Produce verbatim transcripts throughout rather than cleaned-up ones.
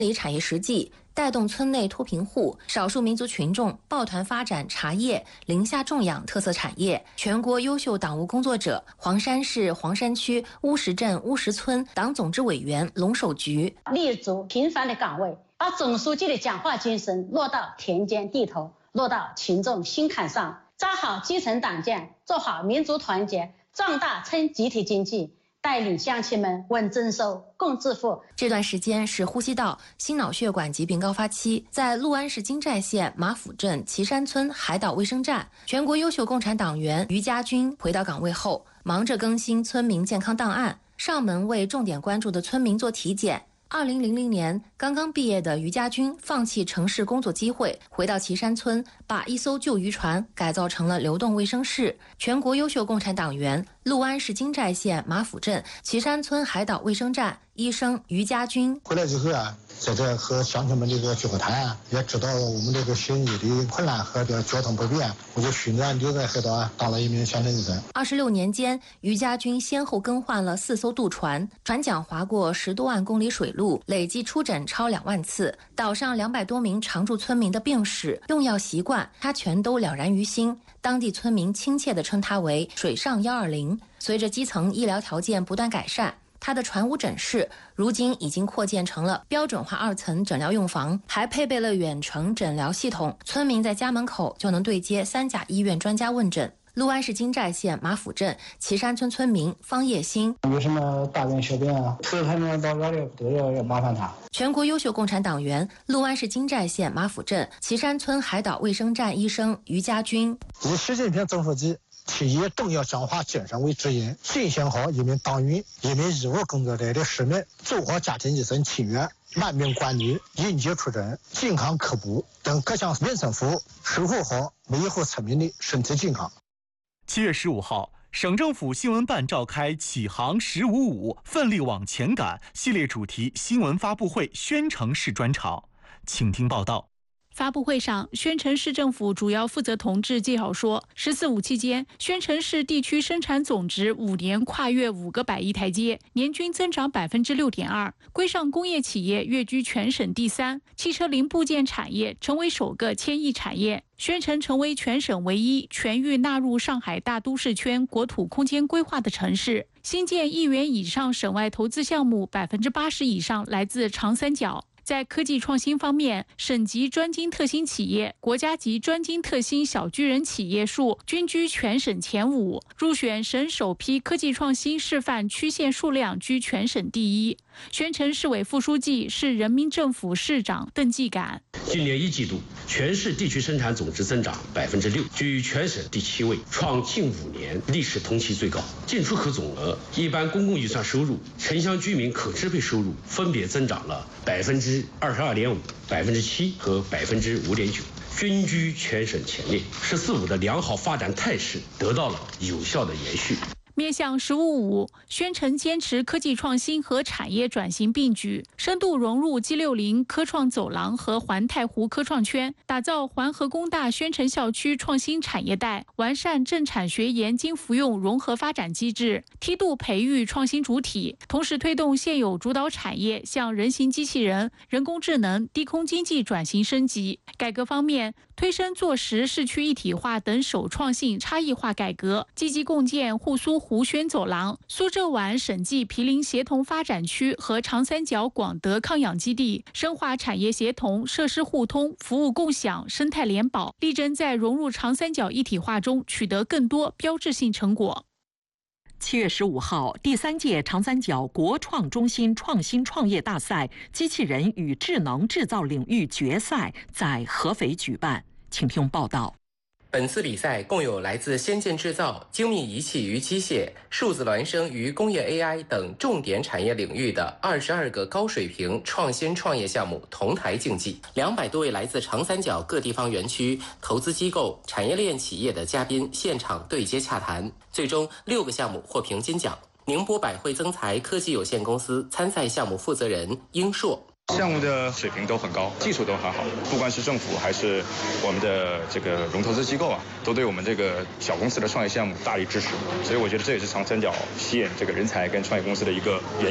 理产业实际，带动村内脱贫户、少数民族群众抱团发展茶叶、林下种养特色产业。全国优秀党务工作者，黄山市黄山区乌石镇乌石村党总支委员龙守菊， 立足平凡的岗位，把总书记的讲话精神落到田间地头，落到群众心坎上，扎好基层党建，做好民族团结，壮大村集体经济，带领乡亲们稳增收、共致富。 这段时间是呼吸道、心脑血管疾病高发期，在六安市金寨县马府镇岐山村海岛卫生站，全国优秀共产党员于家军回到岗位后，忙着更新村民健康档案，上门为重点关注的村民做体检。二零零零年刚刚毕业的于家军放弃城市工作机会，回到岐山村，把一艘旧渔船改造成了流动卫生室。全国优秀共产党员，六安市金寨县马府镇岐山村海岛卫生站医生于家军回来之后啊，在这和乡亲们这个聚会谈啊，也知道我们这个行医的困难和这交通不便，我就选择留在海岛当了一名乡镇医生。 二十六年间，于家军先后更换了四艘渡船，船桨划过十多万公里水路，累计出诊超两万次。岛上两百多名常住村民的病史、用药习惯，他全都了然于心。当地村民亲切地称他为“水上幺二零”。随着基层医疗条件不断改善，他的船坞诊室如今已经扩建成了标准化二层诊疗用房，还配备了远程诊疗系统，村民在家门口就能对接三甲医院专家问诊。六安市金寨县马府镇岐山村村民方叶新， 有什么大便小便啊，吃他们到哪里都要要麻烦他。 全国优秀共产党员，六安市金寨县马府镇岐山村海岛卫生站医生于家军， 以习近平总书记体现重要讲话精神为指引，践行好一名党员、一名医务工作者的使命，做好家庭医生签约、慢病管理、应急出诊、健康科普等各项民生服务，守护好每一户村民的身体健康。 七月十五号，省政府新闻办召开启航十五五奋力往前赶系列主题新闻发布会宣城市专场，请听报道。 发布会上，宣城市政府主要负责同志介绍说，十四五期间，宣城市地区生产总值五年跨越五个百亿台阶，年均增长百分之六点二，规上工业企业跃居全省第三，汽车零部件产业成为首个千亿产业。宣城成为全省唯一全域纳入上海大都市圈国土空间规划的城市，新建亿元以上省外投资项目百分之八十以上来自长三角。在科技创新方面，省级专精特新企业、国家级专精特新小巨人企业数均居全省前五，入选省首批科技创新示范区县数量居全省第一。宣城市委副书记、市人民政府市长邓继感， 今年一季度，全市地区生产总值增长百分之六，居全省第七位，创近五年历史同期最高。进出口总额、一般公共预算收入、城乡居民可支配收入分别增长了百分之二十二点五、百分之七和百分之五点九，均居全省前列。十四五的良好发展态势得到了有效的延续。 面向十五五，宣城坚持科技创新和产业转型并举，深度融入 G 六十 科创走廊和环太湖科创圈，打造环河工大宣城校区创新产业带，完善政产学研经服用融合发展机制，梯度培育创新主体，同时推动现有主导产业向人形机器人、人工智能、低空经济转型升级。改革方面，推升做实市区一体化等首创性差异化改革，积极共建沪苏湖宣走廊、苏浙皖省际毗邻协同发展区和长三角广德抗氧基地，深化产业协同、设施互通、服务共享、生态联保，力争在融入长三角一体化中取得更多标志性成果。 七月十五号，第三届长三角国创中心创新创业大赛机器人与智能制造领域决赛在合肥举办，请听报道。 本次比赛共有来自先进制造、精密仪器与机械、数字孪生与工业 A I 等重点产业领域的二十二个高水平创新创业项目同台竞技。两百多位来自长三角各地方园区、投资机构、产业链企业的嘉宾现场对接洽谈，最终六个项目获评金奖。宁波百汇增材科技有限公司参赛项目负责人英硕。 项目的水平都很高，技术都很好，不管是政府还是我们的这个融投资机构啊，都对我们这个小公司的创业项目大力支持，所以我觉得这也是长三角吸引这个人才跟创业公司的一个原因。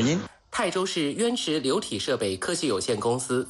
泰州市渊池流体设备科技有限公司